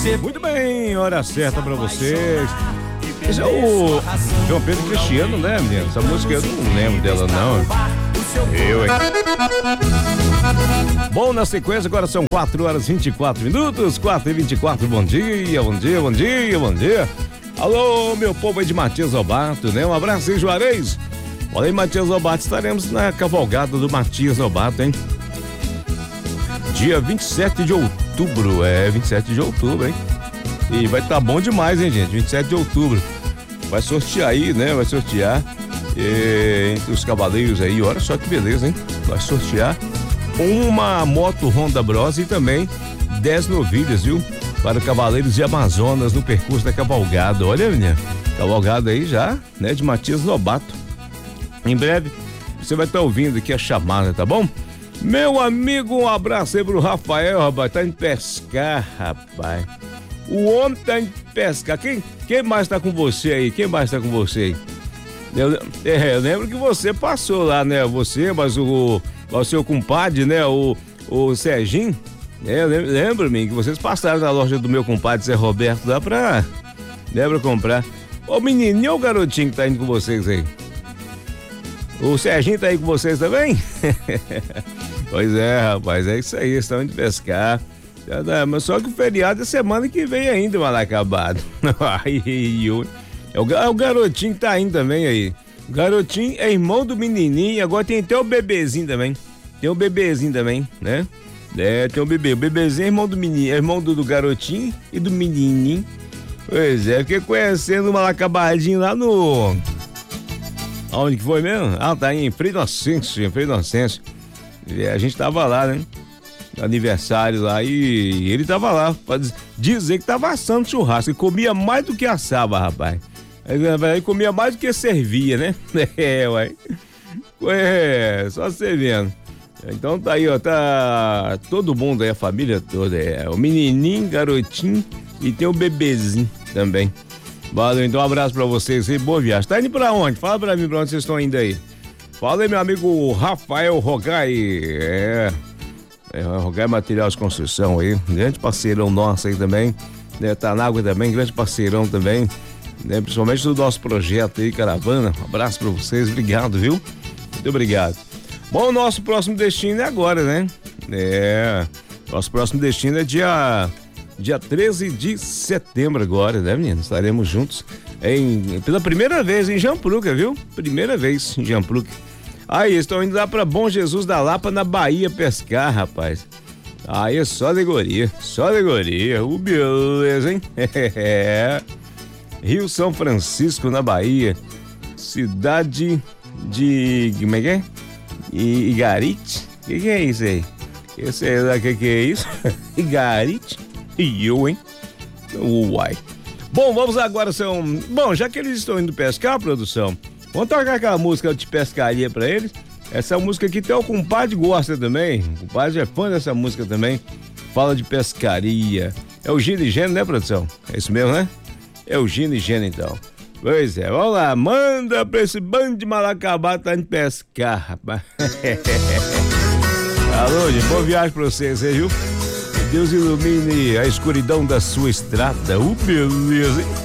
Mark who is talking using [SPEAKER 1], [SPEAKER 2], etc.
[SPEAKER 1] Muito bem, hora certa pra vocês. Esse é o João Pedro Cristiano, né, menino? Essa música eu não lembro dela, não. Eu, hein? Bom, na sequência, agora são 4 horas e 24 minutos, 4h24. Bom dia, bom dia, bom dia, bom dia. Alô, meu povo aí de Matias Lobato, né? Um abraço aí, Juarez. Olha aí, Matias Lobato, estaremos na cavalgada do Matias Lobato, hein? Dia 27 de outubro, 27 de outubro, hein? E vai estar bom demais, hein, gente? 27 de outubro. Vai sortear aí, né? Vai sortear entre os cavaleiros aí. Olha só que beleza, hein? Vai sortear uma moto Honda Bros e também 10 novilhas, viu? Para Cavaleiros de Amazonas no percurso da cavalgada. Olha, menina, cavalgada aí já, né? De Matias Lobato. Em breve, você vai estar ouvindo aqui a chamada, tá bom? Meu amigo, um abraço aí pro Rafael, rapaz. Tá indo pescar, rapaz. O homem tá indo pescar. Quem mais tá com você aí? Quem mais tá com você aí? Eu lembro que você passou lá, né? Você, mas o seu compadre, né? O Serginho. Lembra-me que vocês passaram na loja do meu compadre Zé Roberto lá pra comprar. Ô menininho ou o garotinho que tá indo com vocês aí? O Serginho tá aí com vocês também? Pois é, rapaz, é isso aí, estão indo pescar. Mas só que o feriado é semana que vem ainda, mal acabado. É o garotinho que tá indo também aí. O garotinho é irmão do menininho, agora tem até o bebezinho também. Tem o bebezinho também, né? Tem o bebê. O bebezinho é irmão do menino, é irmão do garotinho e do menininho. Pois é, fiquei conhecendo o Malacabadinho lá no... Aonde que foi mesmo? Tá em Frei Inocêncio. A gente tava lá, né? Aniversário lá e ele tava lá pra dizer que tava assando churrasco. Ele comia mais do que assava, rapaz. Ele comia mais do que servia, né? Só você vendo. Então tá aí, ó, tá todo mundo aí, a família toda, o menininho, garotinho e tem o bebezinho também. Valeu, então um abraço pra vocês e boa viagem. Tá indo pra onde? Fala pra mim pra onde vocês estão indo aí. Fala aí, meu amigo Rafael Rogai. Rogai Materiais de Construção aí, grande parceirão nosso aí também, né? Tá na água também, grande parceirão também, né? Principalmente do nosso projeto aí, Caravana. Um abraço pra vocês, obrigado, viu? Muito obrigado. Bom, o nosso próximo destino é agora, né? Nosso próximo destino é dia 13 de setembro agora, né, menino? Estaremos juntos pela primeira vez em Jampluca, viu? Primeira vez em Jampluca. Aí, estão indo lá pra Bom Jesus da Lapa, na Bahia, pescar, rapaz. Aí é só alegoria. Beleza, hein? Rio São Francisco, na Bahia. Cidade de... como é que é? Igarite? O que é isso aí? Sei lá o que é isso? Igarite? E eu, hein? Uai. Bom, vamos agora, Bom, já que eles estão indo pescar, produção, vamos tocar aquela música de pescaria pra eles. Essa música aqui até o compadre gosta também. O compadre é fã dessa música também. Fala de pescaria. É o Gino e Gênio, né, produção? É isso mesmo, né? É o Gino e Gênio, então. Pois é, vamos lá. Manda pra esse bando de malacabado tá indo pescar, rapaz. Alô, de boa viagem pra vocês, viu? Que Deus ilumine a escuridão da sua estrada. Beleza, hein?